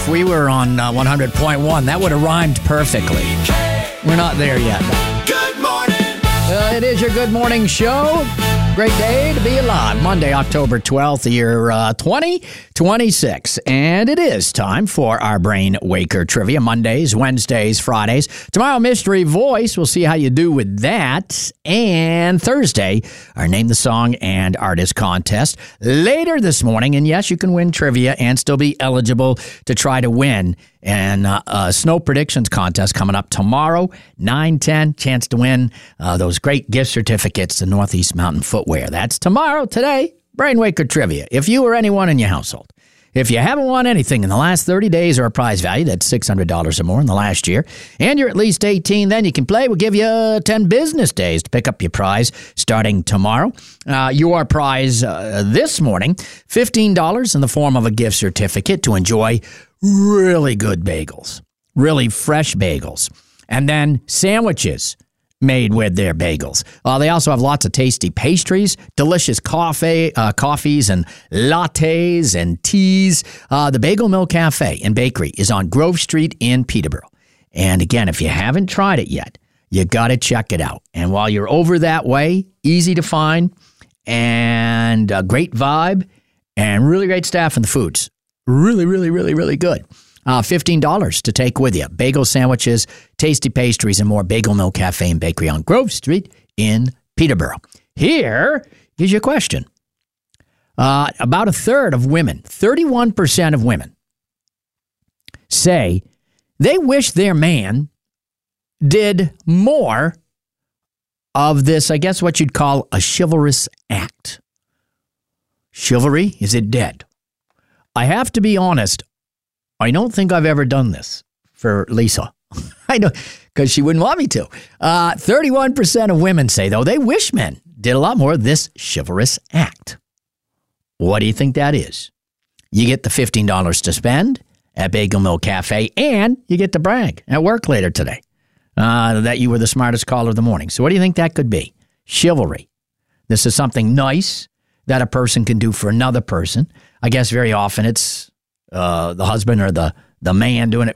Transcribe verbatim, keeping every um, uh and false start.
if we were on uh, one hundred point one, that would have rhymed perfectly. We're not there yet. Good morning. Uh, it is your Good Morning Show. Great day to be alive. Monday, October twelfth, year uh, twenty twenty-six. And it is time for our Brain Waker Trivia. Mondays, Wednesdays, Fridays. Tomorrow, Mystery Voice. We'll see how you do with that. And Thursday, our Name the Song and Artist Contest. Later this morning, and yes, you can win trivia and still be eligible to try to win. And uh, uh, Snow Predictions Contest coming up tomorrow, nine ten, chance to win uh, those great gift certificates to Northeast Mountain Footwear. That's tomorrow. Today, Brain Waker Trivia. If you or anyone in your household, if you haven't won anything in the last thirty days or a prize value that's six hundred dollars or more in the last year, and you're at least eighteen, then you can play. We'll give you ten business days to pick up your prize starting tomorrow. Uh, your prize uh, this morning, fifteen dollars in the form of a gift certificate to enjoy really good bagels, really fresh bagels, and then sandwiches made with their bagels. Uh, they also have lots of tasty pastries, delicious coffee, uh, coffees and lattes and teas. Uh, the Bagel Mill Cafe and Bakery is on Grove Street in Peterborough. And again, if you haven't tried it yet, you got to check it out. And while you're over that way, easy to find and a great vibe and really great staff and the food's really, really, really, really good. Uh, fifteen dollars to take with you. Bagel sandwiches, tasty pastries, and more. Bagel Mill Cafe and Bakery on Grove Street in Peterborough. Here is your question. Uh, about a third of women, thirty-one percent of women, say they wish their man did more of this, I guess what you'd call a chivalrous act. Chivalry, is it dead? I have to be honest, I don't think I've ever done this for Lisa. I know, because she wouldn't want me to. Uh, thirty-one percent of women say, though, they wish men did a lot more of this chivalrous act. What do you think that is? You get the fifteen dollars to spend at Bagel Mill Cafe, and you get to brag at work later today uh, that you were the smartest caller of the morning. So what do you think that could be? Chivalry. This is something nice that a person can do for another person. I guess very often it's uh, the husband or the, the man doing it